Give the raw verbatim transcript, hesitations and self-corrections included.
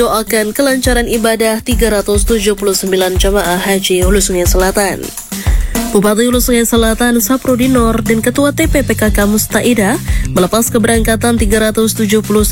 doakan kelancaran ibadah tiga ratus tujuh puluh sembilan jamaah haji Hulu Sungai Selatan. Bupati Hulu Sungai Selatan Saprudi Nur dan Ketua T P P K K Mustaidah melepas keberangkatan tiga ratus tujuh puluh